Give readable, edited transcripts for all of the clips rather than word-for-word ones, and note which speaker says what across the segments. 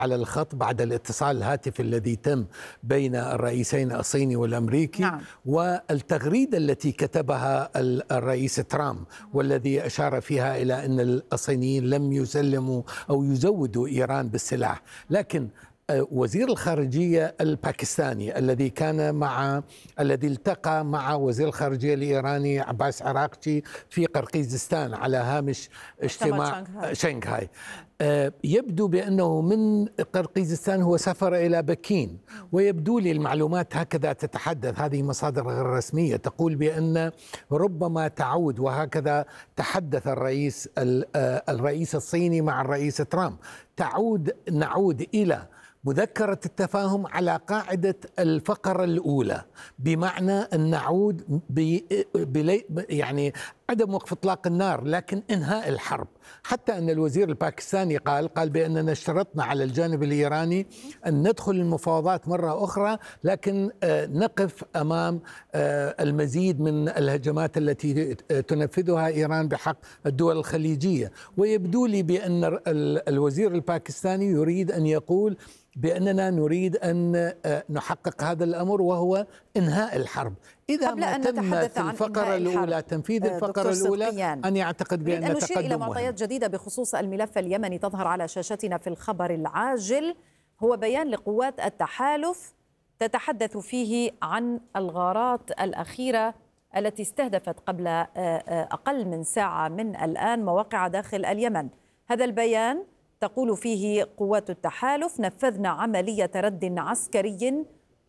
Speaker 1: على الخط بعد الاتصال الهاتفي الذي تم بين الرئيسين الصيني والأمريكي.
Speaker 2: نعم.
Speaker 1: والتغريدة التي كتبها الرئيس ترامب والذي أشار فيها إلى أن الصينيين لم يسلموا أو يزودوا إيران بالسلاح. لكن وزير الخارجية الباكستاني الذي التقى مع وزير الخارجية الإيراني عباس عراقچي في قرقيزستان على هامش اجتماع شنغهاي، يبدو بأنه من قرقيزستان هو سافر إلى بكين، ويبدو لي المعلومات هكذا تتحدث، هذه مصادر غير رسمية تقول بأن ربما تعود، وهكذا تحدث الرئيس الصيني مع الرئيس ترامب، نعود إلى مذكرة التفاهم على قاعدة الفقرة الأولى، بمعنى أن نعود يعني عدم وقف إطلاق النار لكن إنهاء الحرب. حتى أن الوزير الباكستاني قال بأننا اشترطنا على الجانب الإيراني أن ندخل المفاوضات مرة أخرى، لكن نقف أمام المزيد من الهجمات التي تنفذها إيران بحق الدول الخليجية. ويبدو لي بأن الوزير الباكستاني يريد أن يقول بأننا نريد أن نحقق هذا الأمر وهو إنهاء الحرب. إذا ما تم في الفقرة الأولى تنفيذ الفقرة الأولى، أنا أعتقد بأن
Speaker 2: تقدم نشير إلى
Speaker 1: مهم.
Speaker 2: معطيات جديدة بخصوص الملف اليمني تظهر على شاشتنا في الخبر العاجل. هو بيان لقوات التحالف تتحدث فيه عن الغارات الأخيرة التي استهدفت قبل أقل من ساعة من الآن مواقع داخل اليمن. هذا البيان تقول فيه قوات التحالف: نفذنا عملية رد عسكري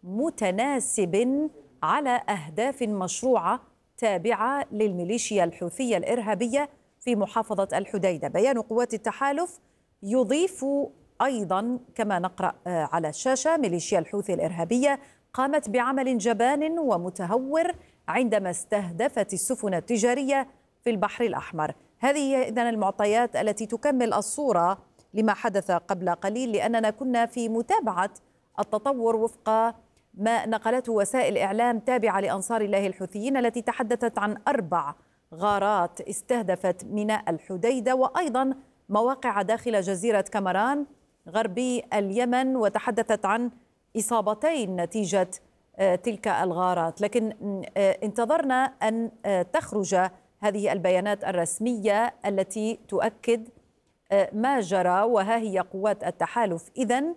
Speaker 2: متناسب على أهداف مشروعة تابعة للميليشيا الحوثية الإرهابية في محافظة الحديدة. بيان قوات التحالف يضيف أيضا كما نقرأ على الشاشة: ميليشيا الحوثي الإرهابية قامت بعمل جبان ومتهور عندما استهدفت السفن التجارية في البحر الأحمر. هذه هي إذن المعطيات التي تكمل الصورة لما حدث قبل قليل، لأننا كنا في متابعة التطور وفق ما نقلته وسائل إعلام تابعة لأنصار الله الحوثيين، التي تحدثت عن 4 غارات استهدفت ميناء الحديدة وأيضا مواقع داخل جزيرة كامران غربي اليمن، وتحدثت عن إصابتين نتيجة تلك الغارات. لكن انتظرنا أن تخرج هذه البيانات الرسمية التي تؤكد ما جرى، وها هي قوات التحالف إذن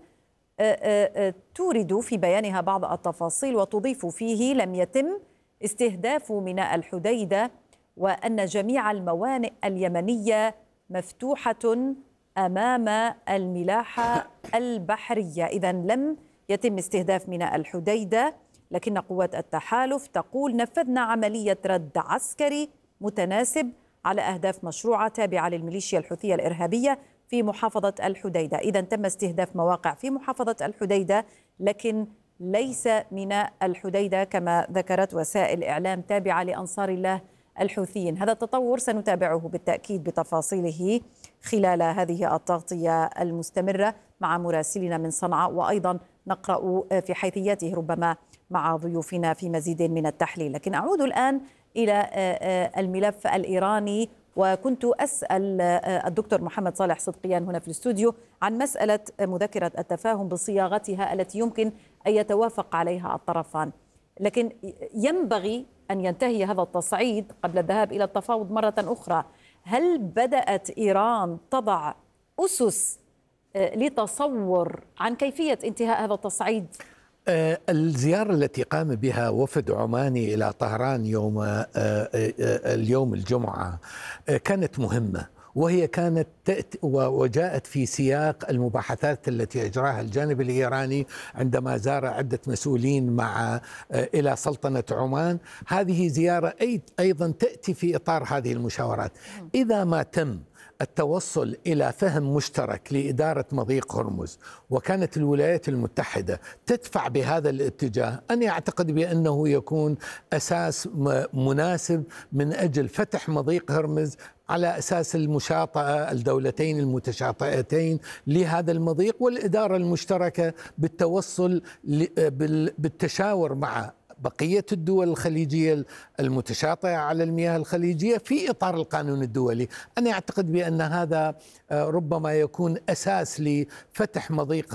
Speaker 2: تورد في بيانها بعض التفاصيل وتضيف فيه: لم يتم استهداف ميناء الحديدة، وأن جميع الموانئ اليمنية مفتوحة أمام الملاحة البحرية. إذن لم يتم استهداف ميناء الحديدة، لكن قوات التحالف تقول: نفذنا عملية رد عسكري متناسب على أهداف مشروعة تابعة للميليشيا الحوثية الإرهابية في محافظة الحديدة. إذن تم استهداف مواقع في محافظة الحديدة، لكن ليس ميناء الحديدة كما ذكرت وسائل إعلام تابعة لأنصار الله الحوثيين. هذا التطور سنتابعه بالتأكيد بتفاصيله خلال هذه التغطية المستمرة مع مراسلنا من صنعاء، وأيضا نقرأ في حيثياته ربما مع ضيوفنا في مزيد من التحليل. لكن أعود الآن إلى الملف الإيراني، وكنت أسأل الدكتور محمد صالح صدقيان هنا في الاستوديو عن مسألة مذكرة التفاهم بصياغتها التي يمكن أن يتوافق عليها الطرفان، لكن ينبغي أن ينتهي هذا التصعيد قبل الذهاب إلى التفاوض مرة أخرى. هل بدأت إيران تضع أسس لتصور عن كيفية انتهاء هذا التصعيد؟
Speaker 1: الزيارة التي قام بها وفد عماني إلى طهران اليوم الجمعة كانت مهمة، وهي كانت وجاءت في سياق المباحثات التي أجراها الجانب الإيراني عندما زار عدة مسؤولين إلى سلطنة عمان. هذه زيارة أيضا تأتي في إطار هذه المشاورات. إذا ما تم التوصل إلى فهم مشترك لإدارة مضيق هرمز، وكانت الولايات المتحدة تدفع بهذا الاتجاه، أنا أعتقد بأنه يكون أساس مناسب من أجل فتح مضيق هرمز على أساس المشاطئة الدولتين المتشاطئتين لهذا المضيق، والإدارة المشتركة بالتوصل بالتشاور مع بقية الدول الخليجية المتشاطئة على المياه الخليجية في إطار القانون الدولي. أنا أعتقد بأن هذا ربما يكون أساس لفتح مضيق